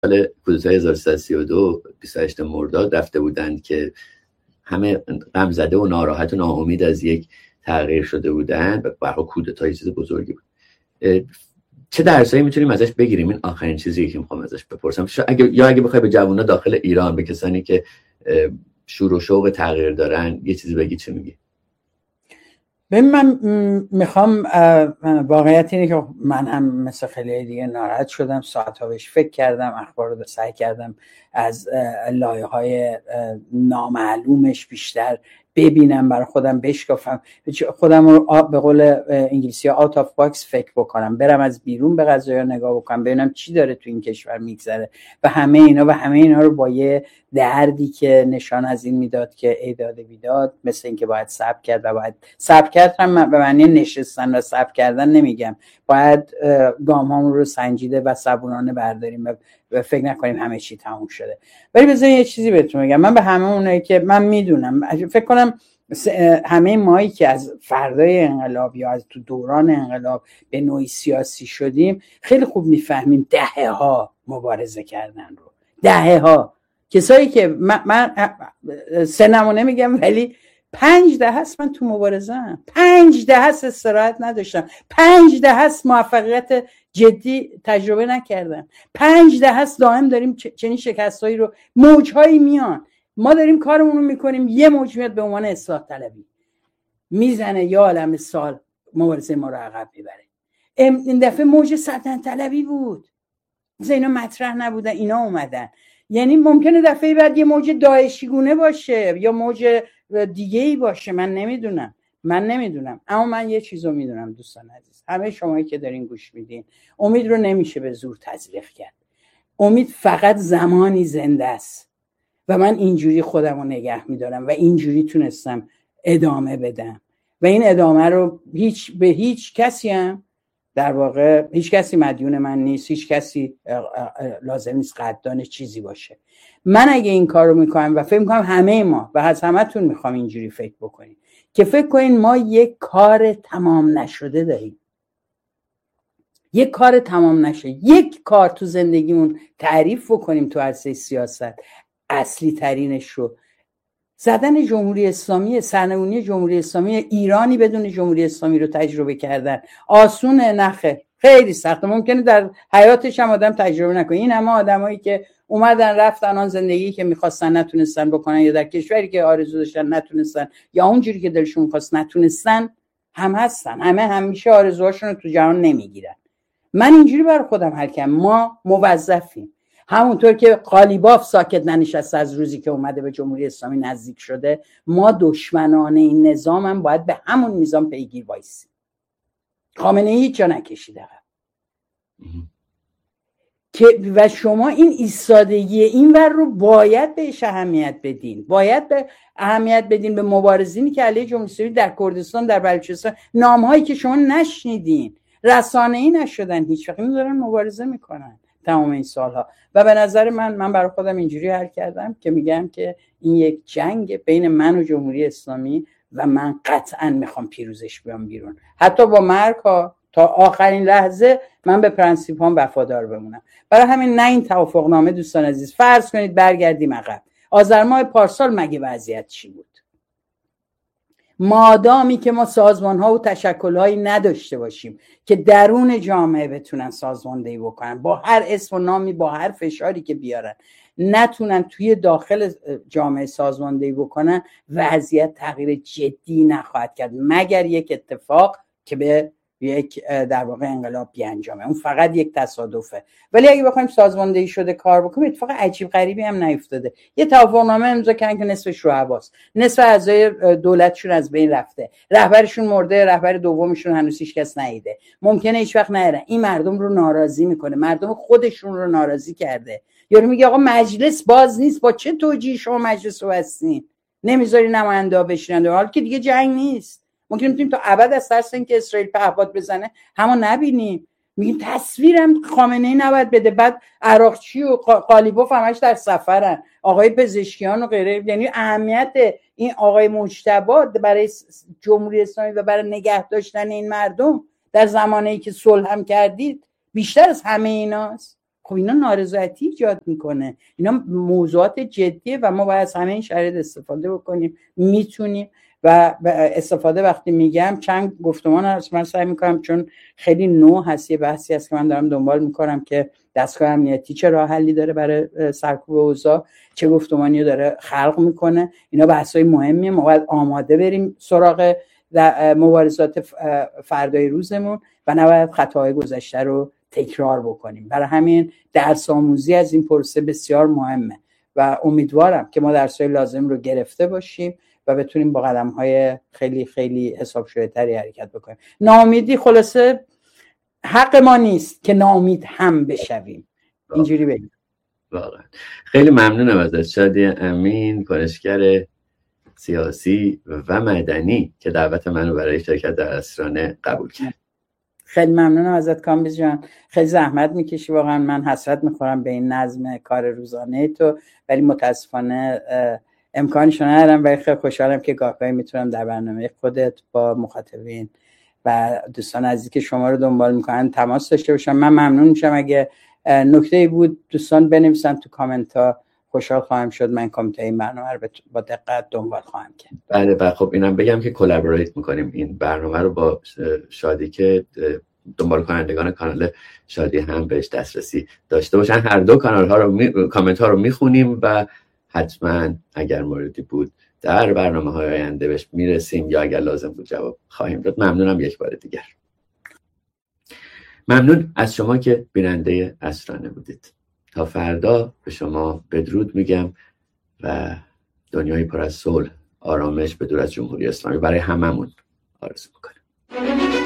سال کودتای 1332 28 مرداد رفته بودند که همه غم زده و ناراحت و ناامید از یک تغییر شده بودند. برای کودتای چیز بزرگی بود. چه درسایی میتونیم ازش بگیریم؟ این آخرین چیزی که میخوام ازش بپرسم. اگه بخوای به جوونا داخل ایران، به کسانی که شور و شوق تغییر دارن، یه چیزی بگی، چه میگی؟ من میخوام واقعیت اینه که من هم مثل خیلی دیگه ناراحت شدم، ساعت‌ها بهش فکر کردم، اخبار رو سعی کردم از لایه‌های نامعلومش بیشتر ببینم، برای خودم بشکافم، خودم رو به قول انگلیسی ها out of box فکر بکنم، برم از بیرون به قضایا نگاه بکنم، ببینم چی داره تو این کشور میگذره و همه اینا رو با یه دردی که نشان از این میداد که ایداد بیداد، مثل این که باید صبر کرد و باید صبر کرد هم به معنی نشستن و صبر کردن نمیگم، باید گام‌هامون رو سنجیده و صبورانه برداریم و فکر نکنیم همه چی تموم شده. ولی بذارید یه چیزی بهتون بگم، من به همه اونایی که من میدونم، فکر کنم همه مایی که از فردای انقلاب یا از تو دوران انقلاب به نوعی سیاسی شدیم خیلی خوب میفهمیم دهه‌ها مبارزه کردن رو، دهه‌ها. کسایی که من سنمو نمیگم ولی 5 دهه است من تو مبارزه‌ام، 5 دهه است استراحت نداشتم، 5 دهه است موفقیت جدی تجربه نکردم، 5 دهه است دائم داریم چنین شکستایی رو، موجهایی میان، ما داریم کارمون رو میکنیم، یه موج میاد به عنوان اصلاح طلبی میزنه یا عالم سال مبارزه ما رو عقب میبره. این دفعه موج سلطنت طلبی بود، مثلا اینا مطرح نبودن، اینا اومدن. یعنی ممکنه دفعه بعد یه موج داعشی گونه باشه یا موج دیگه ای باشه، من نمیدونم، اما من یه چیزو میدونم دوستان عزیز، همه شمایی که دارین گوش میدین، امید رو نمیشه به زور تزریق کرد. امید فقط زمانی زنده است و من اینجوری خودم رو نگه میدارم و اینجوری تونستم ادامه بدم و این ادامه رو به هیچ کسی هم در واقع هیچ کسی مدیون من نیست، هیچ کسی لازم نیست قدردان چیزی باشه. من اگه این کار رو میکنم و فکر میکنم همه ما و از همتون میخوام اینجوری فکر بکنیم که فکر کنین ما یک کار تمام نشده داریم، یک کار تمام نشه، یک کار تو زندگیمون تعریف بکنیم تو عرصه سیاست، اصلی ترینش رو زدن جمهوری اسلامی، سرنگونی جمهوری اسلامی، ایرانی بدون جمهوری اسلامی رو تجربه کردن. آسونه؟ نخه، خیلی سخته، ممکنه در حیاتش هم آدم تجربه نکنه. این همه آدمایی که اومدن رفتن آن زندگی که میخواستن نتونستن بکنن، یا در کشوری که آرزو داشتن نتونستن، یا اونجوری که دلشون میخواست نتونستن، هم هستن، همه همیشه آرزوهاشون رو تو جهان نمیگیرن. من اینجوری برای خودم حل کردم، ما موظفیم، همونطور که قالیباف ساکت ننشسته از روزی که اومده به جمهوری اسلامی نزدیک شده، ما دشمنان این نظام هم باید به همون نظام پیگیر وایسیم. خامنه ای هیچ جا نکشیده که و شما این ایستادگی این ور رو باید بهش اهمیت بدین، باید به اهمیت بدین به مبارزینی که علیه جمهوری اسلامی در کردستان، در بلوچستان، نامهایی که شما نشنیدین، رسانه‌ای نشدن، هیچ وقت دارن مبارزه میکنن تمام این سالها. و به نظر من برای خودم اینجوری حل کردم که میگم که این یک جنگ بین من و جمهوری اسلامی و من قطعا میخوام پیروزش بیام بیرون، حتی با مرگ ها، تا آخرین لحظه من به پرنسیپام وفادار بمونم. برای همین نه این توافقنامه دوستان عزیز، فرض کنید برگردیم عقب، آذر ماه پارسال مگه وضعیت چی بود؟ مادامی که ما سازمان‌ها و تشکل‌هایی نداشته باشیم که درون جامعه بتونن سازماندهی بکنن، با هر اسم و نامی، با هر فشاری که بیارن، نتونن توی داخل جامعه سازماندهی بکنن، وضعیت تغییر جدی نخواهد کرد مگر یک اتفاق که به یک در واقع انقلاب بیانجامه. اون فقط یک تصادفه. ولی اگه بخوایم سازماندهی شده کار بکنیم، اتفاق عجیب غریبی هم نیفتاده. یه توافقنامه امضا کردن که نصفش رو حواس، نصف اعضای دولتشون از بین رفته، رهبرشون مرده، رهبر دومشون هنوز هیچ کس ندیده، ممکنه هیچ وقت نیاره. این مردم رو ناراضی میکنه، مردم خودشون رو ناراضی کرده. یارو میگه آقا مجلس باز نیست، با چه توجیهی شما مجلس رو بستین؟ نمیذاری نماینده‌ها بشینن، حالا که دیگه جنگ نیست، ممکنه میتونیم تا ابد از ترس اینکه اسرائیل پهپاد بزنه همون نبینیم. میگیم تصویرم خامنه ای نباید بده. بعد عراقچی و قالیباف همش در سفرن، آقای پزشکیان و غیره. یعنی اهمیت این آقای مجتبی برای جمهوری اسلامی و برای نگه داشتن این مردم در زمانی که صلح هم کردید بیشتر از همه ایناست. خب اینا نارضایتی ایجاد میکنه، اینا موضوعات جدیه و ما باید از همه این شرایط استفاده بکنیم. میتونیم و استفاده وقتی میگم چند گفتمان هست من سعی میکنم، چون خیلی نو هست، یه بحثی هست که من دارم دنبال میکنم که دستگاه امنیتی چه راه حلی داره برای سرکوب اوضاع، چه گفتمانی داره خلق میکنه. اینا بحثای مهمیه، ما باید آماده بریم سراغ مبارزات فردای روزمون و نباید خطاهای گذشته رو تکرار بکنیم. برای همین درس آموزی از این پروسه بسیار مهمه و امیدوارم که ما درسای لازم رو گرفته باشیم و بتونیم با قدم‌های خیلی خیلی حساب شده‌تری حرکت بکنیم. ناامیدی خلاصه حق ما نیست که ناامید هم بشویم. اینجوری بگیم. واقعا خیلی ممنونم ازت شادی امین، کنشگر سیاسی و مدنی که دعوت منو برای شرکت در اسرانه قبول کرد. خیلی ممنونم ازت کامبیز جان، خیلی زحمت میکشی واقعا. من حسرت میخورم به این نظم کار روزانه تو، ولی متاسفانه امکانشو ندارم، ولی خیلی خوشحالم که گاهی میتونم در برنامه خودت با مخاطبین و دوستان عزیزی که شما رو دنبال میکنن تماس داشته باشم. من ممنون میشم اگه نکته‌ای بود دوستان بنویسن تو کامنت ها، خوشحال خواهم شد. من کامنت این برنامه رو با دقت دنبال خواهم کرد. بله خب اینم بگم که کلابریت میکنیم این برنامه رو با شادی که دنبال کنندگان کانال شادی هم بهش دسترسی داشته باشن. هر دو کانال ها رو کامنت ها رو میخونیم و حتما اگر موردی بود در برنامه های آینده بهش میرسیم یا اگر لازم بود جواب خواهیم داد. ممنونم یک بار دیگر. ممنون از شما که بیننده اسرانه بودید. تا فردا به شما بدرود میگم و دنیای پر از صلح، آرامش به دور از جمهوری اسلامی برای هممون آرزو میکنم.